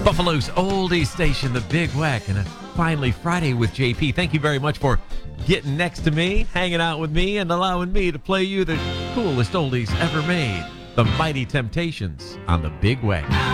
Buffalo's oldie station, the Big Weck, and finally Friday with JP. Thank you very much for getting next to me, hanging out with me, and allowing me to play you the coolest oldies ever made. The Mighty Temptations on the Big Weck.